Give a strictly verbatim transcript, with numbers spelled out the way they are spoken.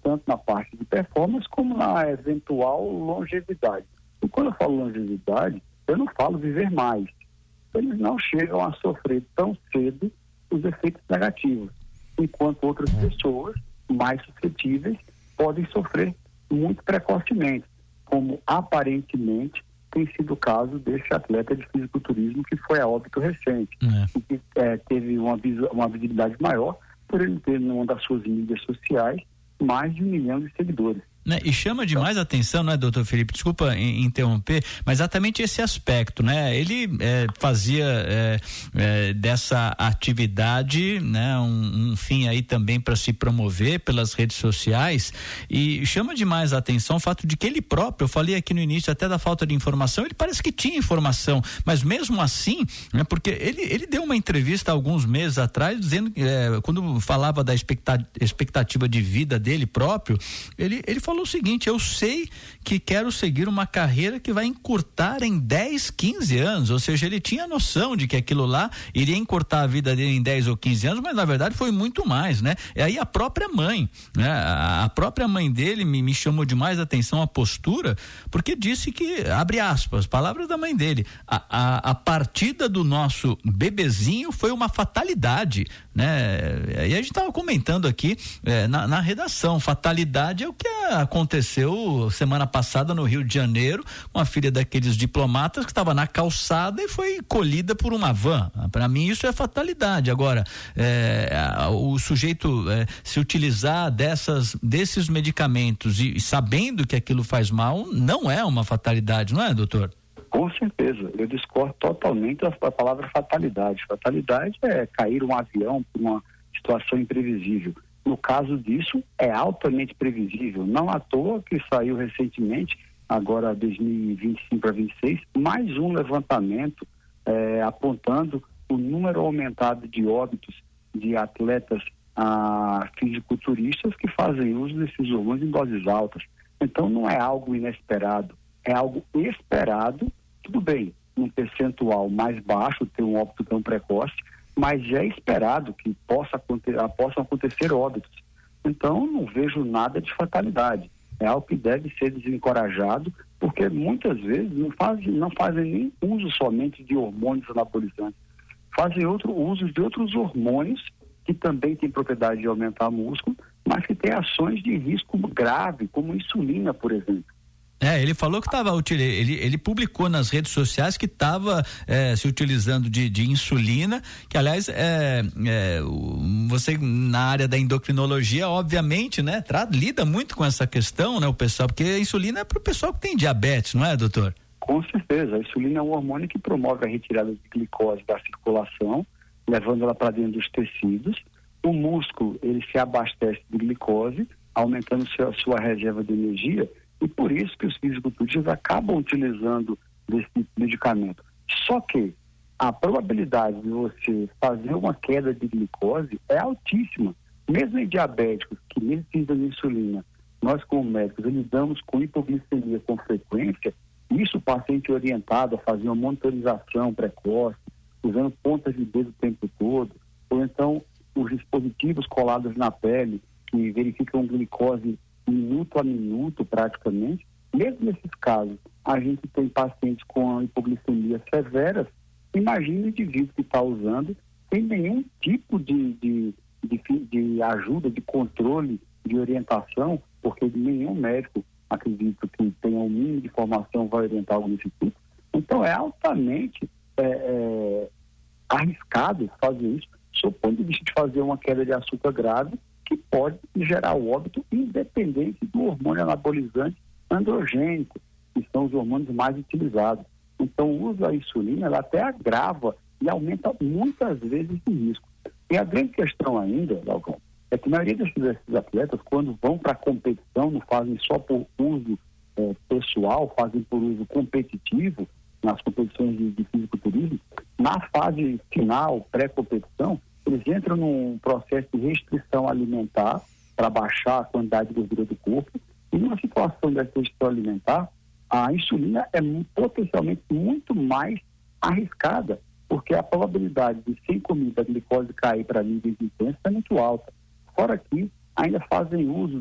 tanto na parte de performance como na eventual longevidade. E quando eu falo longevidade, eu não falo viver mais. Eles não chegam a sofrer tão cedo os efeitos negativos, enquanto outras pessoas mais suscetíveis podem sofrer muito precocemente, como aparentemente tem sido o caso desse atleta de fisiculturismo que foi a óbito recente, é. e que é, teve uma, uma visibilidade maior por ele ter numa das suas mídias sociais mais de um milhão de seguidores. Né? E chama demais atenção, né, doutor Felipe? Desculpa in, interromper, mas exatamente esse aspecto, né? Ele é, fazia é, é, dessa atividade, né, um, um fim aí também para se promover pelas redes sociais, e chama demais a atenção o fato de que ele próprio, eu falei aqui no início até da falta de informação, ele parece que tinha informação, mas mesmo assim, né, porque ele, ele deu uma entrevista há alguns meses atrás dizendo, é, quando falava da expectativa, expectativa de vida dele próprio, ele, ele falou o seguinte: eu sei que quero seguir uma carreira que vai encurtar em dez, quinze anos, ou seja, ele tinha noção de que aquilo lá iria encurtar a vida dele em dez ou quinze anos, mas na verdade foi muito mais, né? E aí a própria mãe, né? A, a própria mãe dele me, me chamou demais a atenção a postura, porque disse que, abre aspas, palavras da mãe dele, a, a, a partida do nosso bebezinho foi uma fatalidade, né? E a gente estava comentando aqui é, na, na redação, fatalidade é o que a aconteceu semana passada no Rio de Janeiro, com a filha daqueles diplomatas que estava na calçada e foi colhida por uma van. Para mim isso é fatalidade. Agora, é, o sujeito é, se utilizar dessas, desses medicamentos e, e sabendo que aquilo faz mal, não é uma fatalidade, não é, doutor? Com certeza, eu discordo totalmente da palavra fatalidade. Fatalidade é cair um avião por uma situação imprevisível. No caso disso, é altamente previsível. Não à toa que saiu recentemente, agora dois mil e vinte e cinco para vinte e seis, mais um levantamento eh, apontando o número aumentado de óbitos de atletas ah, fisiculturistas que fazem uso desses hormônios em doses altas. Então não é algo inesperado, é algo esperado. Tudo bem, num percentual mais baixo, ter um óbito tão precoce, mas é esperado que possa acontecer, possam acontecer óbitos. Então, não vejo nada de fatalidade. É algo que deve ser desencorajado, porque muitas vezes não fazem, não fazem nem uso somente de hormônios anabolizantes. Fazem outro uso de outros hormônios que também têm propriedade de aumentar músculo, mas que têm ações de risco grave, como insulina, por exemplo. É, ele falou que estava ele, ele publicou nas redes sociais que estava é, se utilizando de, de insulina, que aliás é, é, você na área da endocrinologia, obviamente, né, tra, lida muito com essa questão, né, o pessoal, porque a insulina é para o pessoal que tem diabetes, não é, doutor? Com certeza, a insulina é um hormônio que promove a retirada de glicose da circulação, levando ela para dentro dos tecidos. O músculo, ele se abastece de glicose, aumentando sua, sua reserva de energia. E por isso que os fisiculturistas acabam utilizando desse medicamento. Só que a probabilidade de você fazer uma queda de glicose é altíssima. Mesmo em diabéticos que necessitam de insulina, nós como médicos lidamos com hipoglicemia com frequência, isso o paciente orientado a fazer uma monitorização precoce, usando pontas de dedo o tempo todo, ou então os dispositivos colados na pele que verificam glicose minuto a minuto praticamente. Mesmo nesses casos, a gente tem pacientes com hipoglicemia severas. Imagine o indivíduo que está usando sem nenhum tipo de, de, de, de ajuda, de controle, de orientação, porque nenhum médico, acredito que tenha um mínimo de formação, vai orientar algum desse tipo. Então é altamente é, é, arriscado fazer isso, sob o ponto de vista de fazer uma queda de açúcar grave, que pode gerar o óbito independente do hormônio anabolizante androgênico, que são os hormônios mais utilizados. Então o uso da insulina, ela até agrava e aumenta muitas vezes o risco. E a grande questão ainda, Dalcão, é que a maioria desses, desses atletas, quando vão para a competição, não fazem só por uso é, pessoal, fazem por uso competitivo nas competições de, de fisiculturismo. Na fase final, pré-competição, eles entram num processo de restrição alimentar para baixar a quantidade de gordura do corpo, e numa situação dessa restrição alimentar, a insulina é potencialmente muito mais arriscada, porque a probabilidade de, sem comida, a glicose cair para níveis intensos é muito alta. Fora que ainda fazem uso